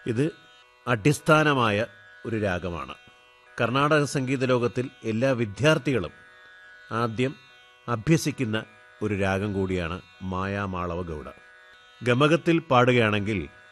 ഇത് അടിസ്ഥാനമായ ഒരു രാഗമാണ്. കർണാടക സംഗീത ലോകത്തിൽ എല്ലാ വിദ്യാർത്ഥികളും ആദ്യം അഭ്യസിക്കുന്ന ഒരു രാഗം കൂടിയാണ് മായാമാളവ ഗൗഡ. ഗമകത്തിൽ പാടുകയാണെങ്കിൽ